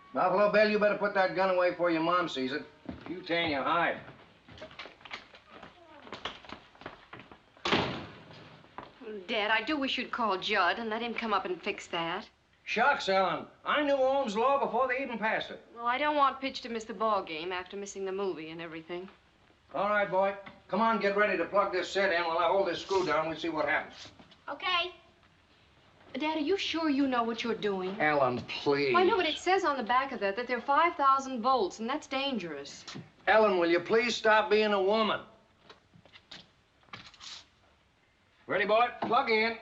Buffalo Bill, you better put that gun away before your mom sees it. You tan your hide. Dad, I do wish you'd call Judd and let him come up and fix that. Shucks, Ellen. I knew Ohm's law before they even passed it. Well, I don't want Pitch to miss the ball game after missing the movie and everything. All right, boy. Come on, get ready to plug this set in while I hold this screw down. We'll see what happens. Okay. Dad, are you sure you know what you're doing? Ellen, please. Well, I know, but it says on the back of that there are 5,000 volts, and that's dangerous. Ellen, will you please stop being a woman? Ready, boy? Plug in.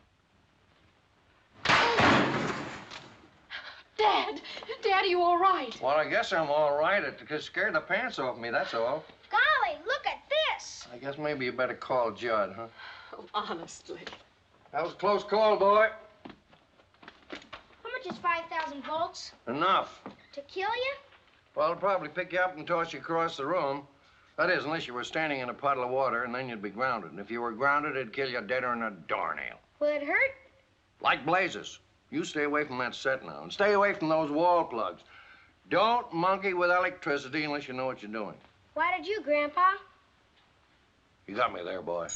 Dad! Dad, are you all right? Well, I guess I'm all right. It just scared the pants off me, that's all. Golly, look at this. I guess maybe you better call Judd, huh? Oh, honestly. That was a close call, boy. How much is 5,000 volts? Enough. To kill you? Well, it'll probably pick you up and toss you across the room. That is, unless you were standing in a puddle of water, and then you'd be grounded. And if you were grounded, it'd kill you deader than a doornail. Will it hurt? Like blazes. You stay away from that set now, and stay away from those wall plugs. Don't monkey with electricity unless you know what you're doing. Why did you, Grandpa? You got me there, boy.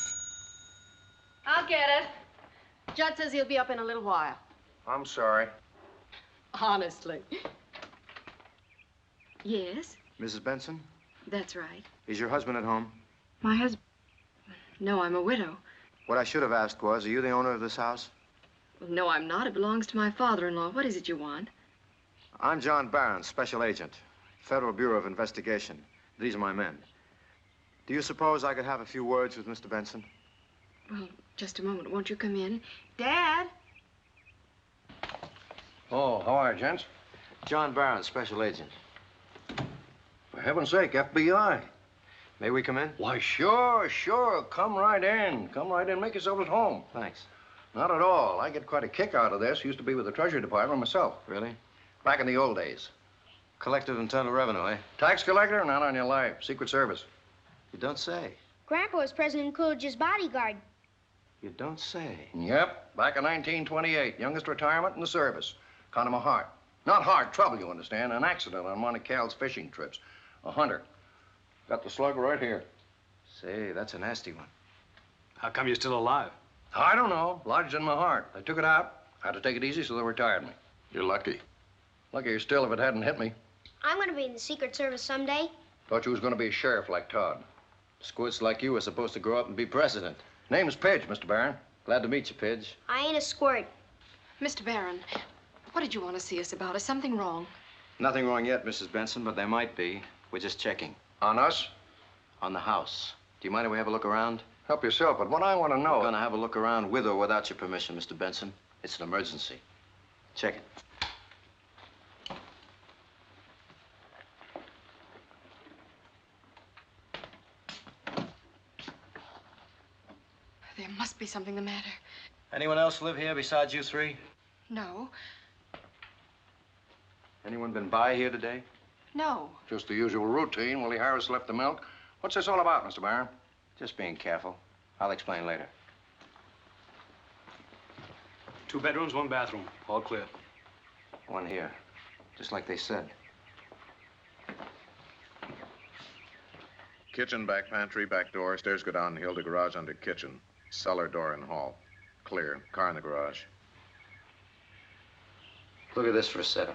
I'll get it. Judd says he'll be up in a little while. I'm sorry. Honestly. Yes, Mrs. Benson, that's right. is your husband at home? My husband? No, I'm a widow. What I should have asked was, are you the owner of this house? Well, no, I'm not. It belongs to my father-in-law. What is it you want? I'm John Barron, Special Agent, Federal Bureau of Investigation. These are my men. Do you suppose I could have a few words with Mr. Benson? Well, just a moment. Won't you come in? Dad? Oh, how are you, gents? John Barron, Special Agent. For heaven's sake, FBI. May we come in? Why, sure, sure. Come right in. Come right in. Make yourself at home. Thanks. Not at all. I get quite a kick out of this. Used to be with the Treasury Department myself. Really? Back in the old days. Collective Internal Revenue, eh? Tax collector? Not on your life. Secret Service. You don't say. Grandpa was President Coolidge's bodyguard. You don't say. Yep. Back in 1928. Youngest retirement in the service. Kind of a heart. Not heart trouble, you understand. An accident on one of Cal's fishing trips. A hunter. Got the slug right here. Say, that's a nasty one. How come you're still alive? I don't know. Lodged in my heart. They took it out. Had to take it easy, so they retired me. You're lucky. Luckier still if it hadn't hit me. I'm going to be in the Secret Service someday. Thought you was going to be a sheriff like Todd. Squirts like you were supposed to grow up and be president. Name's Pidge, Mr. Barron. Glad to meet you, Pidge. I ain't a squirt. Mr. Barron, what did you want to see us about? Is something wrong? Nothing wrong yet, Mrs. Benson, but there might be. We're just checking. On us? On the house. Do you mind if we have a look around? Help yourself, but what I want to know... We're gonna have a look around with or without your permission, Mr. Benson. It's an emergency. Check it. There must be something the matter. Anyone else live here besides you three? No. Anyone been by here today? No. Just the usual routine. Willie Harris left the milk. What's this all about, Mr. Barron? Just being careful. I'll explain later. 2 bedrooms, 1 bathroom. All clear. One here. Just like they said. Kitchen, back pantry, back door. Stairs go downhill to garage under kitchen. Cellar door in hall. Clear. Car in the garage. Look at this for a setup.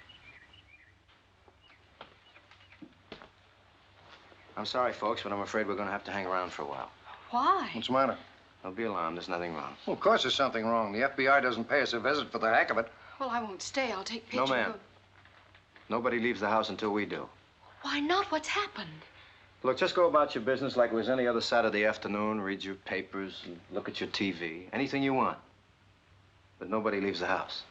I'm sorry, folks, but I'm afraid we're going to have to hang around for a while. Why? What's the matter? Don't be alarmed. There's nothing wrong. Well, of course there's something wrong. The FBI doesn't pay us a visit for the heck of it. Well, I won't stay. I'll take Pitch. No, and ma'am. go- Nobody leaves the house until we do. Why not? What's happened? Look, just go about your business like it was any other Saturday afternoon. Read your papers and look at your TV. Anything you want. But nobody leaves the house.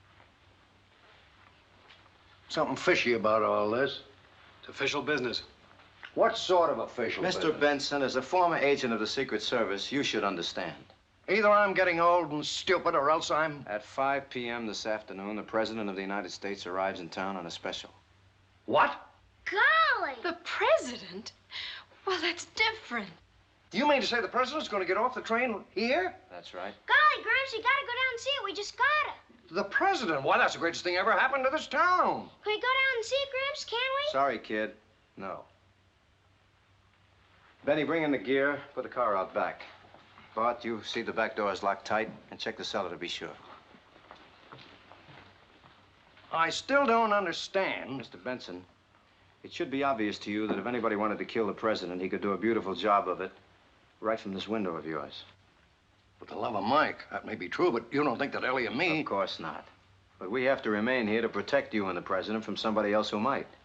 Something fishy about all this. It's official business. What sort of official Mr. business? Benson, as a former agent of the Secret Service, you should understand. Either I'm getting old and stupid or else I'm... At 5 p.m. this afternoon, the President of the United States arrives in town on a special. What? Golly! The president? Well, that's different. You mean to say the president's going to get off the train here? That's right. Golly, Gramps, you gotta go down and see it. We just gotta. The president? Why, that's the greatest thing ever happened to this town. Can we go down and see it, Gramps? Can we? Sorry, kid. No. Benny, bring in the gear. Put the car out back. Bart, you see the back door is locked tight, and check the cellar to be sure. I still don't understand. Mr. Benson, it should be obvious to you that if anybody wanted to kill the president, he could do a beautiful job of it right from this window of yours. With the love of Mike, that may be true, but you don't think that Ellie and me... Of course not. But we have to remain here to protect you and the president from somebody else who might.